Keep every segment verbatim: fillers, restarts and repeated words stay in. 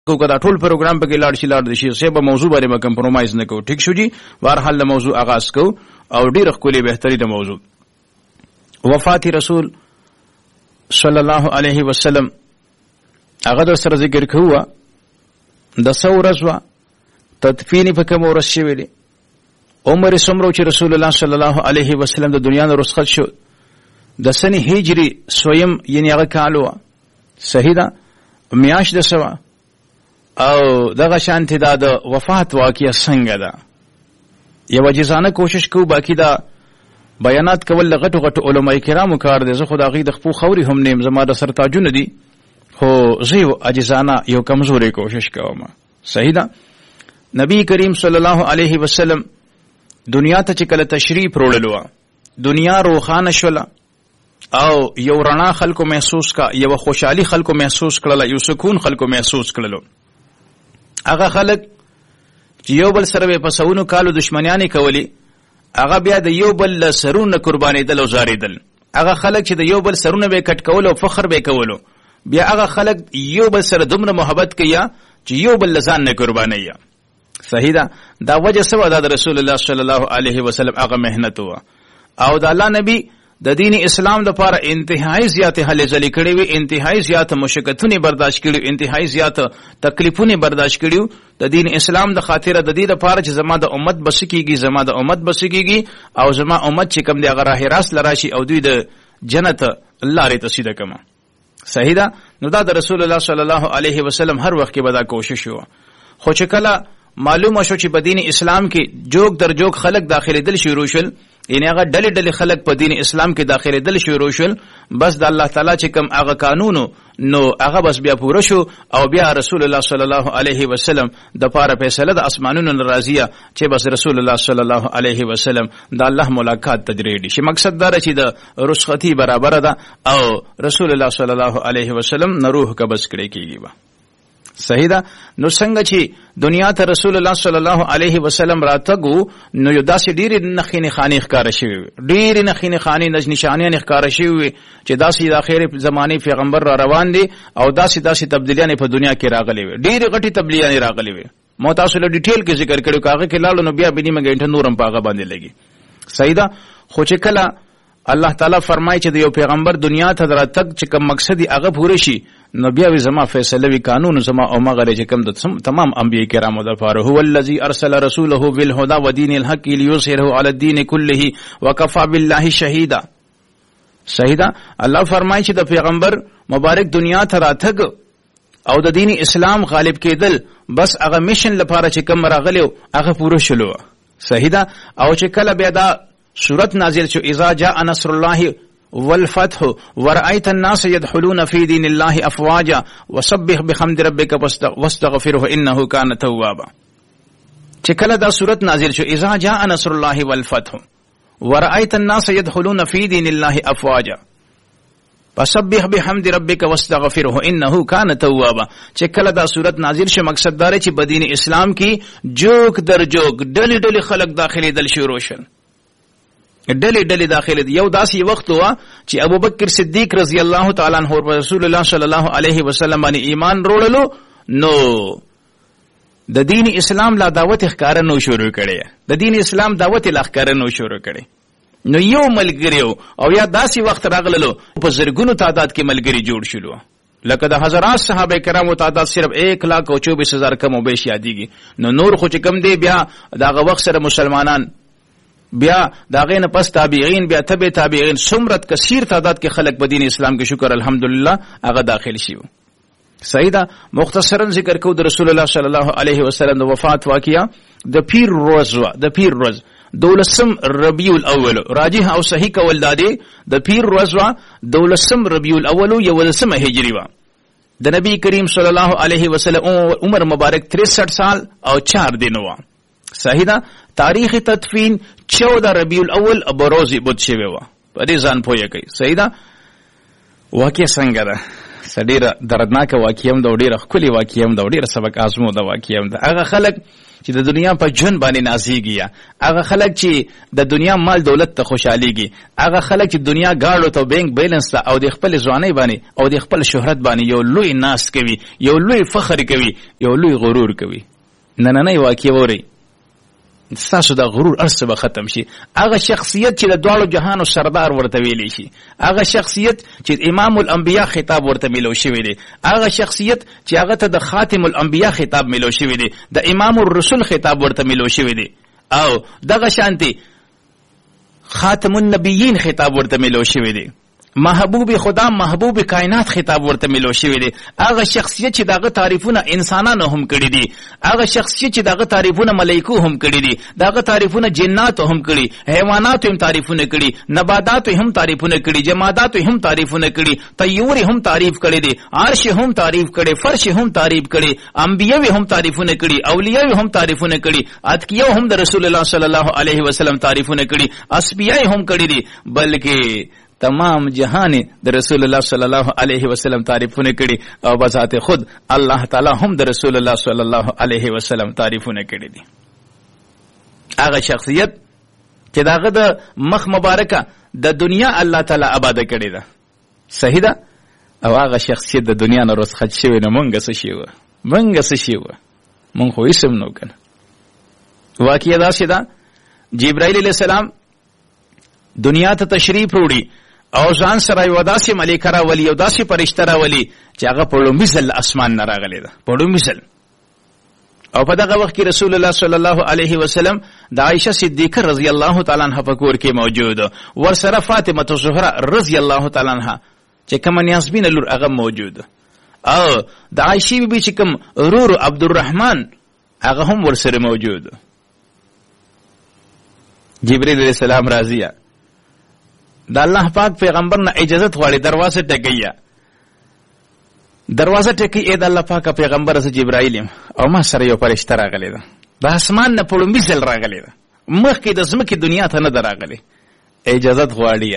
کو کدا ټول پروګرام په کې لاړ شي لاړ شي سه به موضوع باندې کمپرومایز نه کو. ټیک شو جی. بهرحال د موضوع آغاز کو او ډیر خولي بهتري د موضوع وفات رسول صلی الله علیه وسلم هغه در سره ذکر کوه د څو ورځې تدفین په کوم ورځ شوی دی. عمر څومره چې رسول الله صلی الله علیه وسلم د دنیا نه رخصت شو د سنې هجری سویم یعنی هغه کالو صحیح ده میاشت د سوا او دغه شانتی دا د وفات واقعیا څنګه ده یو جزانه کوشش کو باقی دا بیانات کول غټو غټو علماء کرامو کار دي. زه خو د هغې د خپو خوري هم نیم زما د سر تاجونه دي خو زه یو عجزانه یو کمزورې کوشش کوم. صحیح ده. نبی کریم صلی الله علیه وسلم دنیا ته چې کله تشریف وروړلو دنیا روښانه شوله او یو رڼا خلکو محسوس کا یو خوشحالي خلکو محسوس کړله یو سکون خلکو محسوس کړلو. هغه خلک چې یو بل سره په سونو کالو دشمنیانې کولې هغه بیا د یو بل سرونه قربانېدل او زارېدل. هغه خلک چې د یو بل سرونه به کټ کول او فخر به کولو بیا هغه خلک یو بل سره دومره محبت کوي چې یو بل لسان نه قربانوي. صحیح ده. دا وجه سوا دا د رسول الله صلی الله علیه وسلم هغه مهنت و او د الله نبی د دین اسلام لپاره انتهایی زیات هلې ځلې کړې وي انتهایی زیات مشقتونه برداشت کړي انتهایی زیات تکلیفونه برداشت کړي د دین اسلام د خاطر د دې لپاره چې زما د امت بس کیږي زما د امت بس کیږي او زما امت چې کوم دی هغه راه راست لراشي او دوی د جنت لارې ته سیده کما. صحیح ده. نو دا د رسول الله صلی الله علیه وسلم هر وخت کې به دا کوشش و خو چې کله معلومه شو چې په دین اسلام کې جوګ در جوګ خلق داخليدل شروع شول یعنی هغه ډلې ډلې خلق په دین اسلام کې داخليدل شروع شول بس د الله تعالی چې کوم هغه قانونو نو هغه بس بیا پوره شو او بیا رسول الله صلی الله علیه وسلم د پاره فیصله د اسمانونو راضیه چې بس رسول الله صلی الله علیه وسلم د الله ملاقات تجربه شي. مقصد دا چې د رخصتی برابر ده او رسول الله صلی الله علیه وسلم نه روح قبض کړي کیږي. صحیح ده. نو څنګه چې دنیا ته رسول الله صلی الله علیه وسلم راتګو نو یو داسې ډېرې نښې نښانې ښکاره شوې وي ډېرې نښې نښانې نشانیانې ښکاره شوې وي چې داسې د آخرې زمانې پیغمبر را روان دي او داسې داسې تبدیلیانې په دنیا کې راغلې وي ډېرې غټې تبدیلیانې راغلې وي. ما تاسو له ډیټیل کې ذکر کړو هغه کې لاړو نو بیا به نیمه ګنټه نورم په هغه باندې لګي. صحیح ده. خو چې کله الله تعالی فرمایي چې د یو پیغمبر دنیا ته راتګ چې کوم مقصد هغه پوره شي نو بیا وی زما فیصله وی قانون زما او مغره چې کوم د تمام انبیاء کرامو د لپاره هو الذی ارسل رسوله بالهدى ودین الحق ليظهره على الدين كله وكفى بالله شهیدا. صحیح ده. الله فرمایي چې د پیغمبر مبارک دنیا ته راتګ او د دین اسلام غالب کېدل بس هغه میشن لپاره چې کوم راغلیو هغه پوره شلو. صحیح ده. او چې کله بیا دا سورت نازل شو اذا جاء نصر الله والفتح ورأيت الناس يدخلون في دين الله افواجا وسبح بحمد ربك واستغفره انه كان توابا. چې کله دا سورت نازل شو اذا جاء نصر الله والفتح ورأيت الناس يدخلون في دين الله افواجا فسبح بحمد ربك واستغفره انه كان توابا. چې کله دا سورت نازل شو مقصد دا چې په دین اسلام کې جوک در جوک ډلې ډلې خلک داخلي دل شروع شول ډلې ډلې داخله یو داسې وخت و چې ابوبکر صدیق رضی الله تعالی عنہ او رسول الله صلی الله علیه وسلم باندې ایمان وروړلو نو د دین اسلام لا دعوت ښکار نو شروع کړي د دین اسلام دعوت لا ښکار نو شروع کړي نو یو ملګری او یا داسې وخت راغللو په زرګونو تعداد کې ملګری جوړ شلو لکه د حضرات صحابه کرامو تعداد صرف ایک لاکھ او چوبیس ہزار کم او بیش یادېږي نو نور خو چې کم دی بیا دغه وخت سره مسلمانان بیا داغه نه پس تابعین بیا تبع تابعین څومره کثیر تعداد کې خلک په دین اسلام کې شکر الحمدلله هغه داخل شيو. صحیح ده. مختصرا ذکر کو د رسول الله صلی الله علیه وسلم د وفات واقعیا د پیر روز د پیر روز دولسم ربیع الاول راجح او صحیح کول دادی د پیر روز دولسم ربیع الاول یو ولسمه هجری وا د نبی کریم صلی الله علیه وسلم عمر مبارک تریسٹھ سال او چار دن وا. صحیح ده. تاریخ تدفین چودہ ربیع الاول بروز بود شوی وا په دې ځان پوهه کوي. صحیح ده. واقع څنګه ده سړي دردناکه واقعه هم ده او ډېره ښکلې واقعه هم ده او ډېره سبق آزمو ده واقعه هم ده. هغه خلک چې د دنیا په ژوند باندې نازېږي، یا هغه خلک چې د دنیا مال دولت ته خوشحالېږي، هغه خلک چې دنیا ګاډو ته بینک بیلنس ته او د خپل ځوانۍ باندې او د خپل شهرت باندې یو لوی ناز کوي، یو لوی فخر کوي، یو لوی غرور کوي. نننۍ واقعه وورئ، ستاسو د غرور ارڅ به ختم شي. هغه شخصیت چې د دواړو جهانو سردار ورته ویلی شي، هغه شخصیت چې امام الانبیا خطاب ورته میلو شوی دی، هغه شخصیت چې هغه ته د خاتم الانبیا خطاب میلو شوی دی، د امام الرسول خطاب ورته میلو شوی دی، او دغه شانتي خاتم النبیین خطاب ورته میلو شوی دی، محبوب خدا محبوب کائنات خطاب ورته ملو شوی دی. هغه شخصیت چې دغه تعریفونه انسانانو هم کړی دي، هغه شخصیت چې دغه تعریفونه ملائکو هم کړی دي، دغه تعریفونه جنات هم کړی، حیوانات هم تعریفونه کړی، نباتات هم تعریفونه کړی، جمادات هم تعریفونه کړی، طیور هم تعریف کړی دي، عرش هم تعریف کړی، فرش هم تعریف کړی، انبیاء هم تعریفونه کړی، اولیاء هم تعریفونه کړی، اتقیاء هم د رسول الله صلی الله علیه وسلم تعریفونه کړی، اصفیاء هم کړی دي، بلکې تمام جهان د رسول الله صلی الله علیه وسلم تعریفونه کړي، او بذات خود الله تعالی هم د رسول الله صلی الله علیه وسلم تعریفونه کړي دي. هغه شخصیت چې داغه د مخ مبارکه د دنیا الله تعالی آباد کړي ده، صحیح ده، او هغه شخصیت د دنیا نه رخصت شوی نه مونږ څه شي و مونږ څه شي و مونږ خو اسم نو کنه. واقعیا دا سیدا جبرائیل علیہ السلام دنیا ته تشریف وروړي او ځان سره یو داسې ملایکه راولي، یو داسې فرشته راولي چې هغه په لومړي ځل اسمان نه راغلی ده، په لومړي ځل. او په دغه وخت کې رسول الله صلی الله علیه وسلم د عایشه صدیقه رضی الله تعالی عنها په کور کې موجود، ورسره فاطمه الزهرا رضی الله تعالی عنها چې کومه نیازبینه لور هغه موجود، او د عایشه بیبي چې کوم ورور عبدالرحمن هغه هم ورسره موجود. جبرئیل علیہ السلام راضیه د الله پاک پیغمبر نه اجازت غواړي، دروازه ټکوي، دروازه ټکوي، اې د الله پاک پیغمبر از جبرائیل او ما سره یو فرشته راغلی ده، د اسمان نه په لومړي ځل راغلی ده، مخکې د ځمکې دنیا ته نه ده راغلی، اجازت غواړي.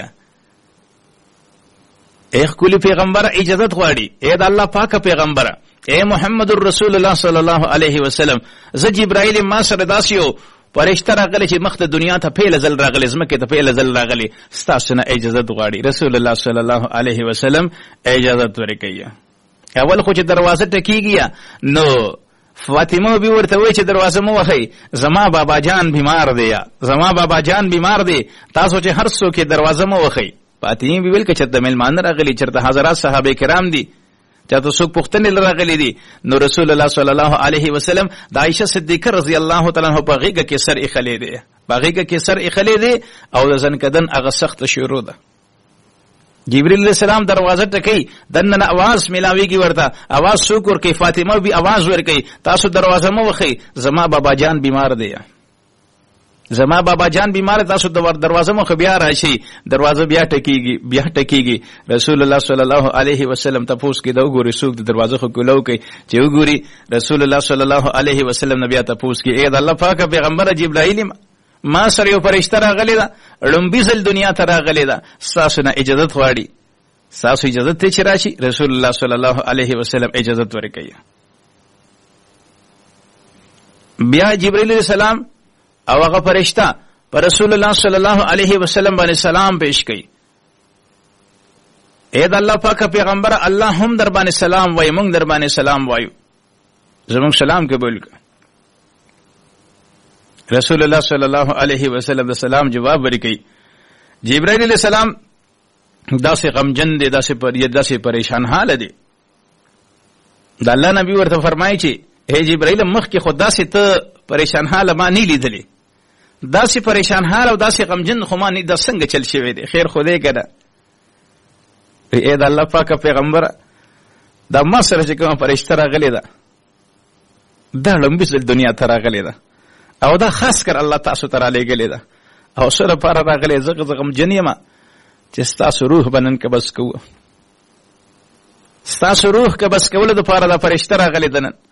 اے ښکلي پیغمبره اجازت غواړي، اې د الله پاک پیغمبره، اے محمد رسول الله صلی الله علیه وسلم، زه جبرائیل ما سره داسې یو فرشته راغلی چې مخ ته دنیا ته پیله ځل راغلی، ځمکې ته پیله ځل راغلی، ستاسو نه اجازت غواړي. رسول الله صلی الله علیه وسلم اجازت ورکوي. اول خو چې دروازه ټکېږي نو فاطمه بي ورته وایي چې دروازه مو وهئ، زما بابا جان بیمار دی، زما بابا جان بیمار دی، تاسو چې هر څوک دروازه مو وهئ. فاطمه بي ویل که چېرته میلمانه راغلي، چېرته حضرات صحابه کرام دي، چاته څوک پوښتنې راغلي دي، نو رسول الله صلی الله علیه وسلم د عایشه صدیقه رضی الله تعالی عنها په غیږه کې سر ایښلی دی، په غیږه کې سر ایښلی دی، او د ځن کدن هغه سخته شروع ده. جبرئیل علیہ السلام دروازه ټکوي، دننه اواز میلاویږي ورته، اواز څوک ورکوي؟ فاطمه بي اواز ورکوي، تاسو دروازه مه وهئ، زما بابا جان بیمار دی، زما بابا جان بیمار، تاسو دروازه مخ بیا راشي، دروازه بیا ټکیږي، بیا ټکیږي. رسول الله صلی الله علیه وسلم تاسو کې دا وګوري څوک د دروازه خو کولو کوي، چې وګوري رسول الله صلی الله علیه وسلم نبی ته پوښتنه کوي، اے د الله پاک پیغمبر جبرائیل ما سره یو فرشته راغلی ده، لومبي ځل دنیا ته راغلی ده، ستاسو نه اجازت غواړي، ستاسو اجازت ته چې راشي. رسول الله صلی الله علیه وسلم اجازت ورکوي. بیا جبرائیل علیہ السلام او هغه فرشته پر رسول الله صلی الله علیه وسلم باندې سلام پیش کړي، اے د الله پاک پیغمبر الله هم در باندې سلام وای، موږ در باندې سلام وایو، زموږ سلام قبول کړه. رسول الله صلی الله علیه وسلم د سلام جواب ورکړي. جبرائیل علیہ السلام داسې غمجن دی، داسې پر داسې پریشان حال دی. د الله نبی ورته فرمایي چې اے جبرائیل مخکې خو داسې ته پریشان حال ما نه لیدلی، داسې پریشان حال او داسې غمجن خو ما نه د څنګه چل شوی دی، خیر خو دی کنه. اے د الله پاک پیغمبر دا ما سره چې کومه فرشته راغلی ده دا لومبي ځل دنیا ته راغلی ده، او دا خاص کر الله تاسو ته رالیږلې ده، او څه لپاره راغلی؟ زه غمجن یم چې ستاسو روح به نن قبض کوو، ستاسو روح قبض کولو دپاره دا فرشته راغلی ده نن،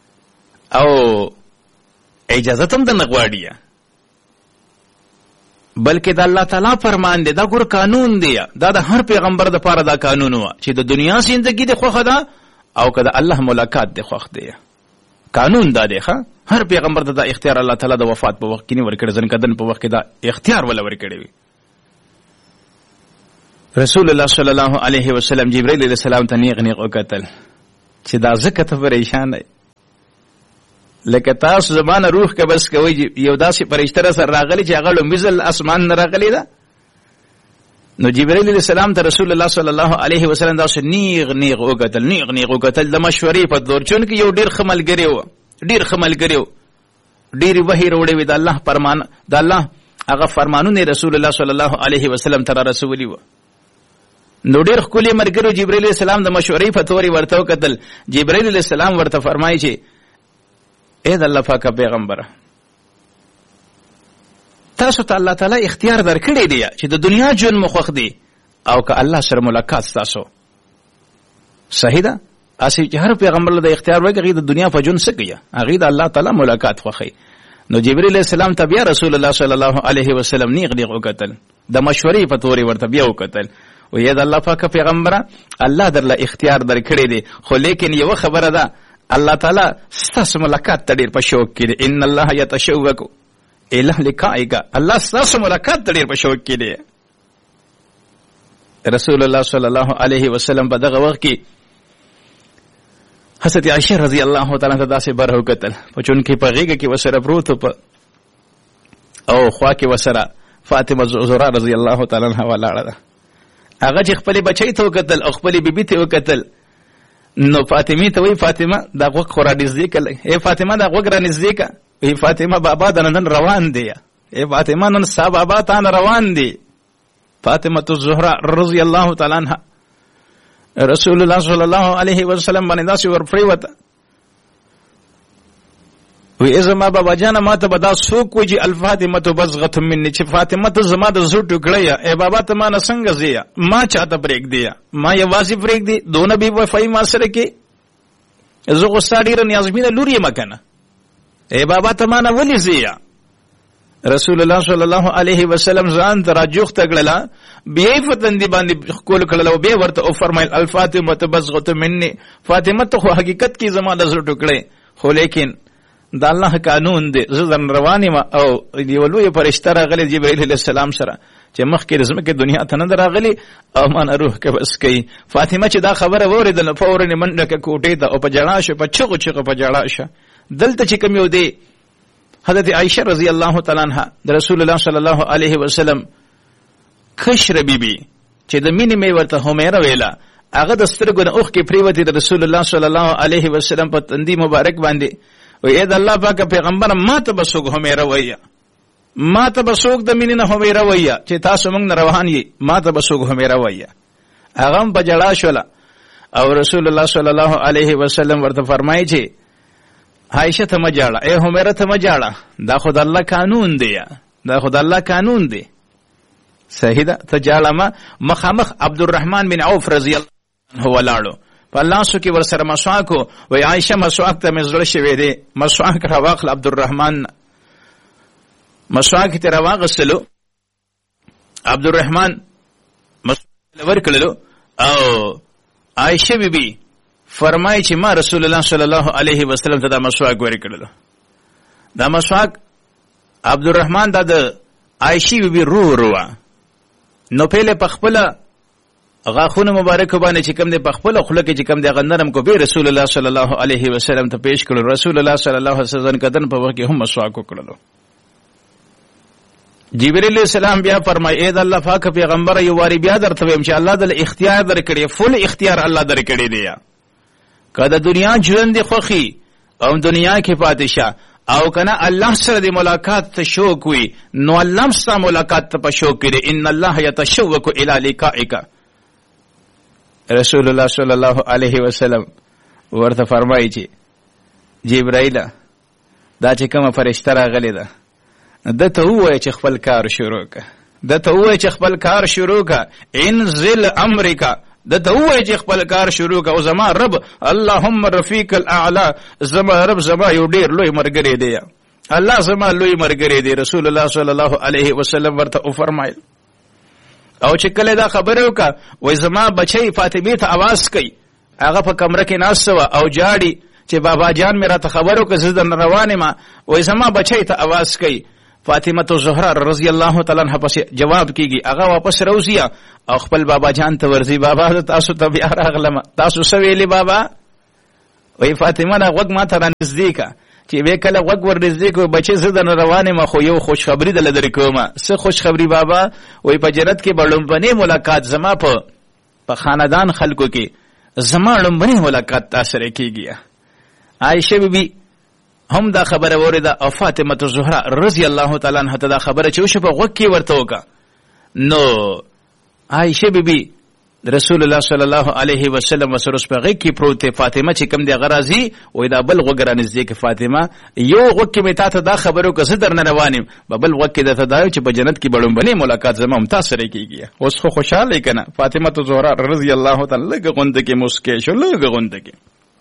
او اجازت هم د نه غواړي. بلکې د الله تعالی فرمان دی، دا ګور قانون دی، دا د هر پیغمبر د پاره دا قانون و چې د دنیا زندگی د خوخه ده او که د الله ملاقات د خوخ دی. قانون دا دی ښه، هر پیغمبر ته دا اختیار الله تعالی د وفات په وخت کې نه ورکړي، ځنه کدن په وخت کې دا اختیار ولا ورکړي وي. رسول الله صلی الله علیه وسلم جبرائیل علیه السلام ته نیغ نیغ وکتل چې دا زکه ته پریشان دی، لکه تاسو زمانه روح که بس کوي یو داسې فرشته سره راغلی چې هغه لومبیزل اسمان نه راغلی ده. نو جبرائیل علیه السلام ته رسول الله صلی الله علیه وسلم داسې نیغ نیغ وکتل، نیغ نیغ وکتل د مشورې په دور، چون کې یو ډیر ښه ملګری و، ډیر ښه ملګری و، ډېرې وحی راوړې وې د الله فرمان، د الله هغه فرمانونه رسول الله صلی الله علیه وسلم ته را رسولي وه. نو ډېر ښکلي ملګرو جبرائیل علیه السلام د مشورې په تورې ورته وکتل. جبرائیل علیه السلام ورته فرمایي چې اے د الله پاکه پیغمبره، تاسو ته الله تعالی اختیار درکړی دی چې د دنیا ژوند مو خوښ دی او که الله سره ملاقات ستاسو صحیح ده. اسی چې هر پیغمبر له اختیار وایي هغه د دنیا په ژوند څه کوي، هغه د الله تعالی ملاقات خوښي. نو جبرائیل علیه السلام ته بیا رسول الله صلی الله علیه وسلم نیغ نیغ وکتل، د مشورې په تورې ورته بیا وکتل و یا د الله پاکه پیغمبره الله درله اختیار درکړی دی، خو لیکن یو خبره ده، الله تعالی ستاسو ملاقات ته ډېر په شوق کې دی. ان الله یتشوق الی لقائک، الله ستاسو ملاقات ته ډېر په شوق کې دی. رسول الله صلی الله علیه وسلم په دغه وخت کې حضرت عائشه رضی الله تعالی عنها داسې بر وکتل، په چون کې په غېږه کې وسره پروت او خوا کې وسره فاطمه زهرا رضی الله تعالی عنها ولاړه ده. هغه چې خپل بچی ته وکتل او خپل بیبي ته وکتل، نو فاطمه ته وی فاطمه دا غوږ خو را نږدې کړه، ای فاطمه دا غوږ را نږدې کړه. ای فاطمه بابا د نن روان دی، ای فاطمه نن ستا بابا ته روان دی. فاطمه الزهرا رضی الله تعالی عنها رسول الله صلی الله علیه وسلم باندې داسې ورپریوته، وی زما بابا جانه ما ته به دا څوک وایي چې الفاطمه بصغه مني، چې فاطمه ته زما د زړه ټوکړه یا ای بابا ته ما نه څنګه ځي، ما چاته پرېږدي، ما یوازې پرېږدي، دونه بې وفایي ما سره کې، زه خو ستا ډېره نیازمینه لور یم که نه، ای بابا ته ما نه ولې ځي. رسول الله صلی الله علیه وسلم ځان ته راجوخته کړله، بیا یې په تندي باندې ښکل کړله او بیا ورته وفرمیل الفاطمه بصغه مني، فاطمه ته خو حقیقت کې زما د زړه ټوکړی، خو لیکن د الله قانون دی، زه ځان روان یم او یو لویه فرشته راغلې جبرائیل علیه السلام سره چې مخکې د ځمکې دنیا ته نه ده راغلې او ما نه روح قبض کوي. فاطمه چې دا خبره واورېدله فورا یې منډه کړه کوټې ته او په ژړا شوه، په چغو چغو په ژړا شوه. دلته چې کوم یو دی حضرت عائشه رضی الله تعالی عنها د رسول الله صلی الله علیه وسلم کشره بیبي چې د مینې مې ورته همیره ویله، هغه د سترګو نه اوښکې پرېوتې د رسول الله صلی الله علیه وسلم په تندي مبارک باندې. وی اې د الله پاکه پیغمبره ما ته به څوک همیره وایه، ما ته به څوک د مینې نه همیره وایه چې تاسو موږ نه روان یې، ما ته به څوک همیره وایه. هغه هم په ژړا شوله او رسول الله صلی الله علیه وسلم ورته فرمایي چې عائشه ته مه ژاړه، ای همیره ته مه ژاړه، دا خو د الله قانون دی، دا خو د الله قانون دی. صحیح ده، ته ژاړه مه. مخامخ عبدالرحمن بن عوف رضی الله عنه ولاړو، په لاسو کې ورسره مسواک و، وی عائشه مسواک ته مې زړه شوی دی، مسواک راواخله عبدالرحمن، مسواک یې ترې راواغستلو، عبدالرحمن مسواک ورکړلو او عائشه بیبي فرمایي چې ما رسول الله صلی الله علیه وسلم ته دا مسواک ورکړلو. دا مسواک عبدالرحمن دا د عائشې بیبي رو رو نو پیله په خپله غاښونه مبارک باندې چې کوم دی په خپله خوله کې چې کوم دی هغه نرم کو، بیا رسول الله صلی الله علیه وسلم ته پیش کړو. رسول الله صلی الله علیه وسلم کدن په وخت کې هم مسواک وکړلو. جبرائیل علیه السلام بیا فرمایي ای د الله پاک پیغمبر یو واری بیا درته وایم چې الله دل اختیار درکړي، فل اختیار الله درکړي دی. که د دنیا ژوند خوښي او دنیا کې پاتې شه او کنه الله سره د ملاقات ته شوق وي، نو الله سره ملاقات ته په شوق کړي. ان الله یتشوق الی لقائک. رسول الله صلی الله علیه وسلم ورته فرمایي چې جبرائیل دا چې کومه فرشته راغلې ده د ته ووایه چې خپل کار شروع کړه، د ته ووایه چې خپل کار شروع کړه، انزل امرک، د ته ووایه چې خپل کار شروع کړه او زما رب اللهم رفیق الاعلی، زما رب زما یو ډېر لوی ملګری دی، الله زما لوی مرګری دی. رسول الله صلی الله علیه وسلم ورته او فرمایل او چې کله دا خبره وکړه وای زما بچی فاطمه ته आवाज کوي، هغه په کمره کې ناست و او جاړي چې بابا جان مې راته خبر وکړه زه در روانې ما، وای زما بچی ته आवाज کوي. فاطمه زهرا رضی الله تعالی عنها پس جواب کیږي، هغه واپس روزیا او خپل بابا جان ته ورځي، بابا تاسو ته بیا راغلم، تاسو سویلی بابا؟ وای فاطمه نه وګ ما ته را نزدیکه چې به کله وګ ور نزدیک و بچی زه در روانې ما، خو یو خوش خبری دل درې کومه. څه خوش خبری بابا؟ وای په جنت کې بړومبنه ملاقات زما په په خاندان خلکو کې زما لومبنه ملاقات تاسو سره کیږي. عائشه بیبي هم دا خبره وریده او فاطمه زهرا رضی الله تعالی عنها ته دا خبره چې وشو په وګ کې ورته وکا. نو عائشه بیبي رسول الله صلی الله علیه وسلم وسره په غږ کې پروت فاطمه چې کوم دی غرازي وې دا بل وګره نږدې کې فاطمه یو وګ کې مې تاسو دا خبرو که زه درنه روانم بل وګ کې دا ته چې په جنت کې بړومبنه ملاقات زما هم تاسو سره کیږي. اوس خو خوشاله کنه فاطمه زهرا رضی الله تعالی لږ غوند کې مسکه شو، لږ غوند کې.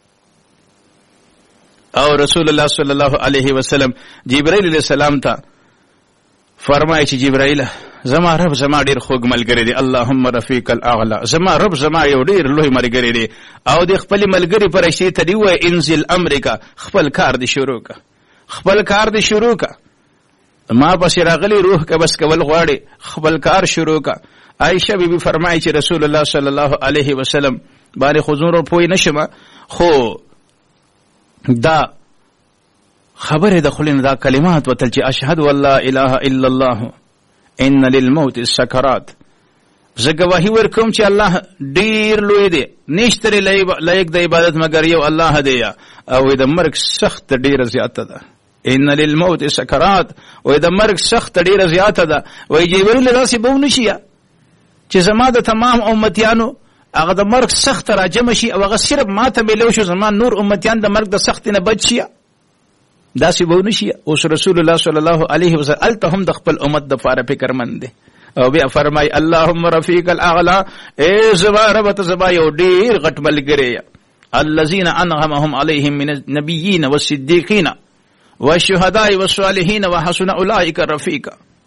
او رسول الله صلی الله علیه وسلم جبرائیل علیہ السلام ته فرمایي چې جبرائیل زما رب زما ډیر خوږ ملګری دی، اللهم رفیق الاعلى، زما رب زما یو ډیر لوی ملګری دی او د خپل ملګری فرشتي ته دی وای انزل امریکا، خپل کار دی شروع کا، خپل کار دی شروع کا. ما پس راغلی روح کا بس کول غواړي، خپل کار شروع کا. عائشه بیبي فرمایي چې رسول الله صلی الله علیه وسلم باندې حضور پوي نشم، خو دا خبره د خلین دا کلمات وتل چې اشهد والله اله الا الله ان للموت السکرات، زه گواهی ورکوم چې الله ډیر لوی دی، نشته لایق د عبادت مگر یو الله دی، او د مرګ سخت ډیر زیاته ده. ان للموت سکرات، او د مرګ سخت ډیر زیاته ده. وای جبرئیل راسي بو نشیا چې زما د تمام امتیانو هغه د مرګ سخت راجم شي او هغه صرف ماته ملو شو، زما نور امتیان د مرګ د سخت نه بچ شي، دا سی بو نشي. اوس رسول الله صلی الله علیه وسلم التهم د خپل امت د فار فکر مند دي او بیا فرمای اللهم رفیق الاعلى، ای زما رب ته زما یو ډیر غټ ملګری الذين انعمهم عليهم من النبيين والصديقين والشهداء والصالحين وحسن اولئك رفیقا.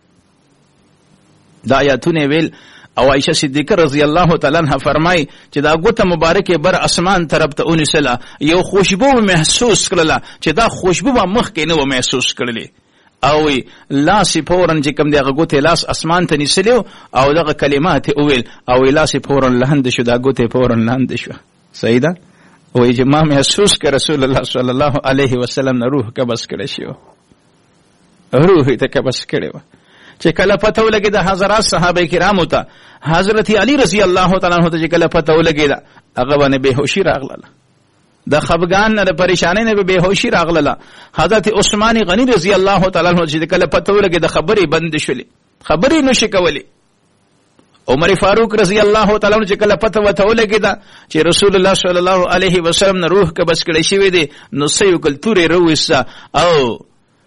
دا آیاتونه ویل او عائشه صدیقه رضی الله تعالی عنها فرمای چې دا ګوته مبارکه بر اسمان طرف ته اونسله، یو خوشبو محسوس کړله چې دا خوشبو ما مخ کې نه و محسوس کړلې، او لاس پورن چې کوم دغه ګوته لاس اسمان ته نسلو او دغه کلمات اویل او لاس پورن لاندې شو، دا ګوته پورن لاندې شو. صحیح ده؟ او چې ما محسوس کړ رسول الله صلی الله علیه وسلم نه روح قبض کړی شو، روح ته قبض کړی و. چې کله پته ولګي د حضرات صحابه کرامو ته حضرت علی رضی الله تعالی عنہ ته چې کله پته ولګي دا هغه باندې بهوشي راغله، د خفګان نه د پریشانی نه به بهوشي راغله. حضرت عثمان غنی رضی الله تعالی عنہ چې کله پته ولګي د خبرې بند شولې، خبرې نشي کولې. عمر فاروق رضی الله تعالی عنہ چې کله پته وته ولګي دا چې رسول الله صلی الله علیه وسلم نه روح قبض کړی شوی دی، نو سيو کلتوري رويسا او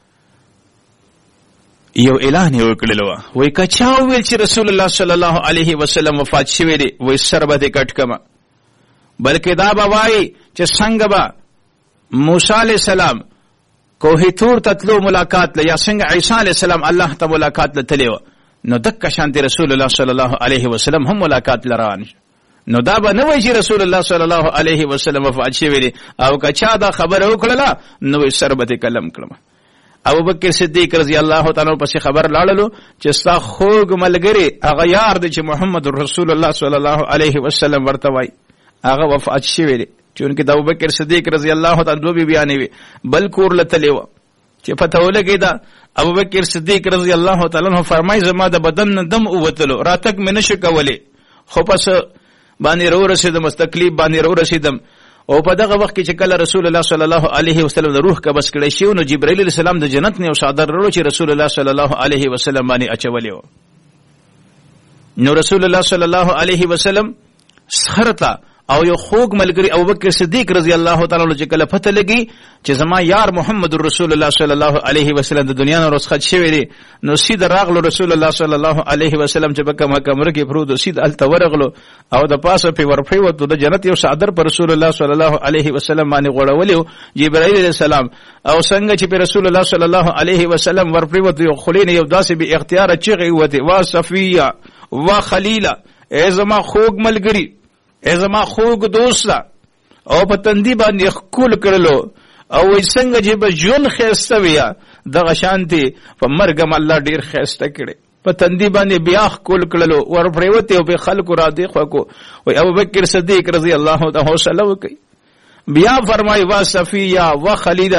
یو اعلان یې وکړلو، وای کچا ویل چې رسول الله صلی الله علیه وسلم وفات شوی دی، وای سر به کټ کما، بلکې دا به وای چې څنګه به موسی علیہ السلام کوه تور تطلو ملاقات ل یا څنګه عیسی علیہ السلام الله ته ملاقات لتلیو، نو دک شانتی رسول الله صلی الله علیه وسلم هم ملاقات لران، نو دا به نه وای چې رسول الله صلی الله علیه وسلم وفات شوی دی، او کچا دا خبر وکړه نو سر به کلم کړم. ابو بکر صدیق رضی الله تعالی عنہ پس خبر لاړلو چې ستا خوږ ملګری هغه یار دی چې محمد رسول الله صلی الله علیه وسلم ورته وای هغه وفات شوی دی. چونکه د ابو بکر صدیق رضی الله تعالی عنہ بیان وی بل کور لته و چې پته ولګی دا ابو بکر صدیق رضی الله تعالی عنہ فرمای زما د بدن دم اوتلو راتک مې نشه کولې، خو پس باندې رو رسیدم، مستقلیب باندې رو رسیدم. او په دغه وخت کې چې کله رسول الله صلی الله علیه وسلم د روح قبض کړی شو، نو جبرئیل علیہ السلام د جنت نه او صادر ورو چې رسول الله صلی الله علیه وسلم باندې اچولې و. نو رسول الله صلی الله علیه وسلم سخرتا او یو خوږ ملګری ابوبکر صدیق رضی الله تعالی عنہ چې کله پته لګي چې زما یار محمد رسول الله صلی الله علیه وسلم د دنیا نه رخصت شوی دی نو سید راغلو رسول الله صلی الله علیه وسلم چې په کومه کمره کې پروت سید الته ورغلو او د پاسه په ورپی وته د جنت یو صادر پر رسول الله صلی الله علیه وسلم باندې غوړولیو جبرائیل علیه السلام او څنګه چې په رسول الله صلی الله علیه وسلم ورپی وته یو خلین یو داسې به اختیار چغي وته وا صفیه وا خلیله ای زما خوږ ملګری ای زما خوږ دوست او په تندی باندې خول کړلو او څنګه چې به ژوند خسته ویا دغه شانتي په مرګ الله ډیر خسته کړي په تندی باندې بیا خول کړلو ور پریوته او په خلکو را دی خو کو او ابوبکر صدیق رضی الله تعالی عنہ بیا فرمای وا صفیه وا خلیده